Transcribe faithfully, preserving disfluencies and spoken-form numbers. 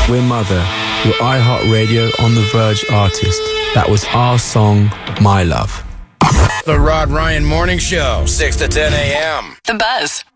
We're Mother, your iHeartRadio On The Verge artist. That was our song, My Love. The Rod Ryan Morning Show, six to ten a.m. The Buzz.